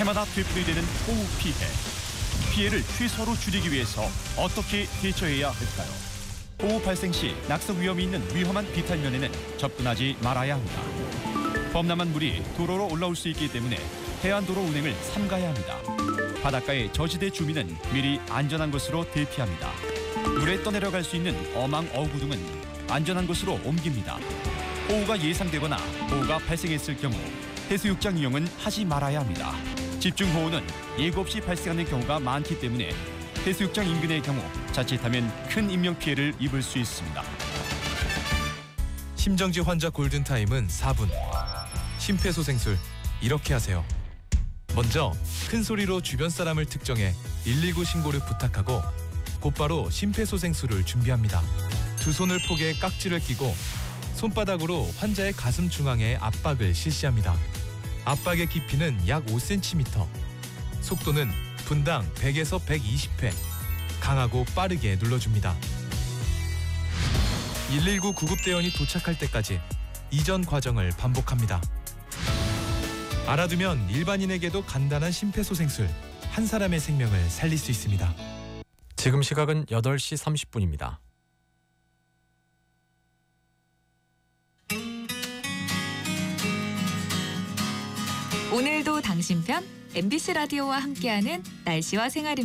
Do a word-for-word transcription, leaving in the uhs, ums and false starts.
해마다 되풀이되는 호우 피해. 피해를 최소로 줄이기 위해서 어떻게 대처해야 할까요? 호우 발생 시 낙석 위험이 있는 위험한 비탈면에는 접근하지 말아야 합니다. 범람한 물이 도로로 올라올 수 있기 때문에 해안도로 운행을 삼가야 합니다. 바닷가의 저지대 주민은 미리 안전한 곳으로 대피합니다. 물에 떠내려갈 수 있는 어망, 어구 등은 안전한 곳으로 옮깁니다. 호우가 예상되거나 호우가 발생했을 경우 해수욕장 이용은 하지 말아야 합니다. 집중호우는 예고 없이 발생하는 경우가 많기 때문에 해수욕장 인근의 경우 자칫하면 큰 인명피해를 입을 수 있습니다. 심정지 환자 골든타임은 사 분. 심폐소생술 이렇게 하세요. 먼저 큰 소리로 주변 사람을 특정해 일일구 신고를 부탁하고 곧바로 심폐소생술을 준비합니다. 두 손을 포개 깍지를 끼고 손바닥으로 환자의 가슴 중앙에 압박을 실시합니다. 압박의 깊이는 약 오 센티미터. 속도는 분당 백에서 백이십 회. 강하고 빠르게 눌러줍니다. 일일구 구급대원이 도착할 때까지 이전 과정을 반복합니다. 알아두면 일반인에게도 간단한 심폐소생술, 한 사람의 생명을 살릴 수 있습니다. 지금 시각은 여덟 시 삼십 분입니다. 오늘도 당신 편 엠비씨 라디오와 함께하는 날씨와 생활입니다.